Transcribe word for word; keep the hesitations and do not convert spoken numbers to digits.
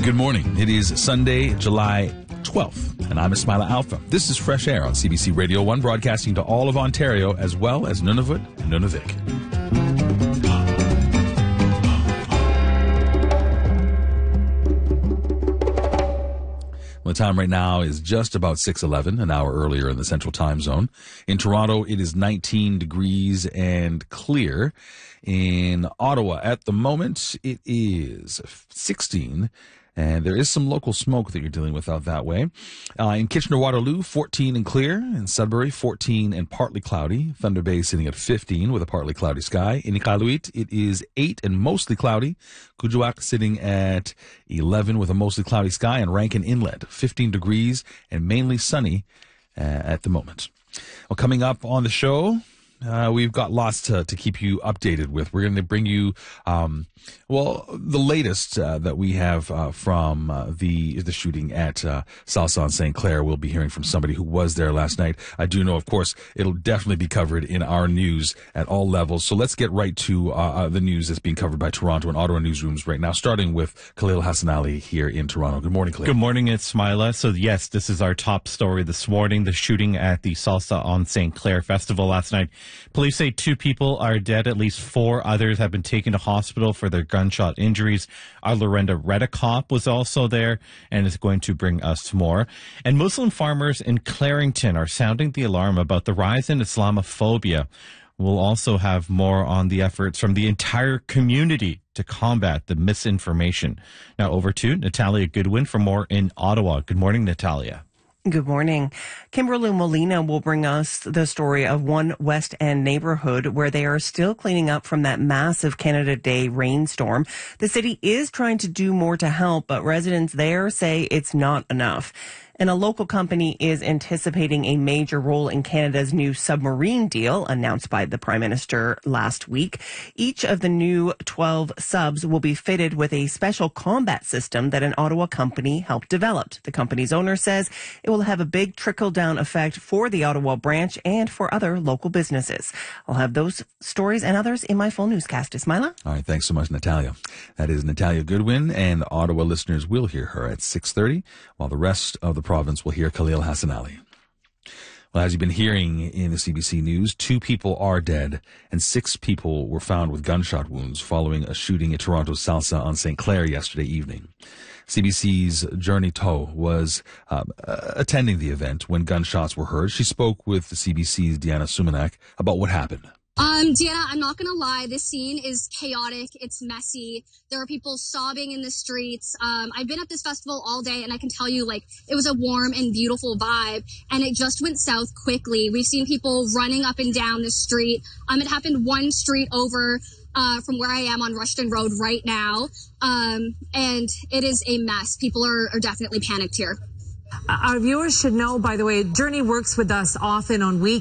Good morning. It is Sunday, July twelfth, and I'm Ismaila Alpha. This is Fresh Air on C B C Radio one, broadcasting to all of Ontario as well as Nunavut and Nunavik. Well, the time right now is just about six eleven, an hour earlier in the Central Time Zone. In Toronto, it is nineteen degrees and clear. In Ottawa, at the moment, it is sixteen. And there is some local smoke that you're dealing with out that way. Uh, in Kitchener-Waterloo, fourteen and clear. In Sudbury, fourteen and partly cloudy. Thunder Bay sitting at fifteen with a partly cloudy sky. In Iqaluit, it is eight and mostly cloudy. Kuujjuaq sitting at eleven with a mostly cloudy sky. And Rankin Inlet, fifteen degrees and mainly sunny uh, at the moment. Well, coming up on the show, Uh, we've got lots to, to keep you updated with. We're going to bring you, um, well, the latest uh, that we have uh, from uh, the the shooting at uh, Salsa on Saint Clair. We'll be hearing from somebody who was there last night. I do know, of course, it'll definitely be covered in our news at all levels. So let's get right to uh, uh, the news that's being covered by Toronto and Ottawa newsrooms right now, starting with Khalil Hassanali here in Toronto. Good morning, Khalil. Good morning, it's Ismaila. So, yes, this is our top story this morning, the shooting at the Salsa on Saint Clair Festival last night. Police say two people are dead. At least four others have been taken to hospital for their gunshot injuries. Our Lorenda Redicop was also there and is going to bring us more. And Muslim farmers in Clarington are sounding the alarm about the rise in Islamophobia. We'll also have more on the efforts from the entire community to combat the misinformation. Now over to Natalia Goodwin for more in Ottawa. Good morning, Natalia. Good morning. Kimberly Molina will bring us the story of one West End neighborhood where they are still cleaning up from that massive Canada Day rainstorm. The city is trying to do more to help, but residents there say it's not enough. And a local company is anticipating a major role in Canada's new submarine deal announced by the Prime Minister last week. Each of the new twelve subs will be fitted with a special combat system that an Ottawa company helped develop. The company's owner says it will have a big trickle-down effect for the Ottawa branch and for other local businesses. I'll have those stories and others in my full newscast. Ismaila? All right, thanks so much, Natalia. That is Natalia Goodwin, and Ottawa listeners will hear her at six thirty, while the rest of the province will hear Khalil Hassanali. Well, as you've been hearing in the C B C News, two people are dead and six people were found with gunshot wounds following a shooting at Toronto's Salsa on Saint Clair yesterday evening. C B C's Journey To was um, uh, attending the event when gunshots were heard. She spoke with the C B C's Diana Sumanak about what happened. Um, Deanna, I'm not going to lie. This scene is chaotic. It's messy. There are people sobbing in the streets. Um, I've been at this festival all day and I can tell you, like, it was a warm and beautiful vibe and it just went south quickly. We've seen people running up and down the street. Um, it happened one street over, uh, from where I am on Rushton Road right now. Um, and it is a mess. People are, are definitely panicked here. Our viewers should know, by the way, Journey works with us often on weekends.